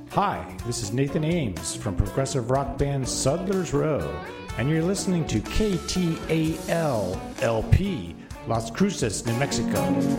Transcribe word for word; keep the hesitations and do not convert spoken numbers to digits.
Hi, this is Nathan Ames from progressive rock band Sudler's Row, and you're listening to K T A L L P, Las Cruces, New Mexico.